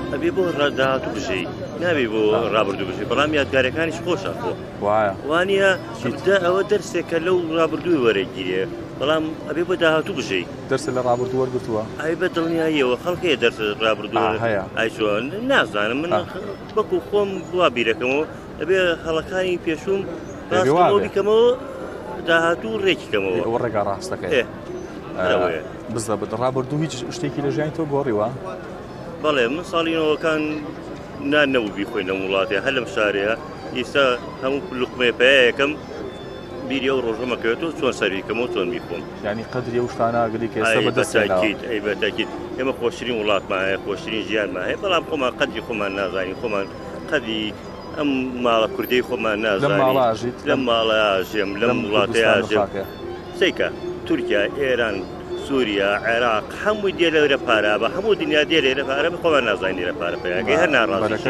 ئەبێ بۆ ڕاداهاتوو بژەی نابێ بۆ ڕابردوو بژێ بەڵام یادگارەکانیش خۆشە خۆ وانە ئەوە دەرسێکە لەو ڕابردووی وەرەگیرێ بەڵام ئەبێ بۆ داهاتوو بژەی دەرسە لە ڕابردوو وەرگرتووە ئای بە دڵنیاییەوە خەڵکەیە دەرس ڕابردوو هەیە ئایچۆن نازانم من وەکو خۆم وا بیرەکەمەوە ئەبێ هەڵەکانی پێشوم ڕاستەوە بیکەمەوە داهاتوو ڕێکیکەمەوە ئەوە ڕێگا ڕاستەکەی بزە بە ڕابردوو هیچ شتێکی لە ژیانی تۆ گۆڕیوە بەڵێ من ساڵینەوەکان نانەوە بیخۆین لە وڵاتێ هەر لەم شارەیە ئێستا هەموو لوقمەیە پەیەکەم بیری ئەو ڕۆژەمەکەوێتەوە چۆن سەرریکەمەوە چۆن میخۆم یعنی قەدری ئەو شتانە ئەگەری کە ئێستا بەدەستێناوە ئەی بەتاکید ئێمە خۆشترین وڵاتمان هەیە خۆشترین ژیانمان هەیە بەڵام خۆمان قەدری خۆمان نازانین خۆمان قەدری ئەم ماڵە کوردەی خۆمان نازانین لەم ماڵە ئاژێم لەم وڵاتەی ئاژێم سەیکە تورکیا ئێران سووریا عێراق هەمووی دێ لەورە پارە بە هەموو دنیا دێ لێرە پارە خۆمان نازانین لێرە پارە پێیاگەی هەر ناڕازی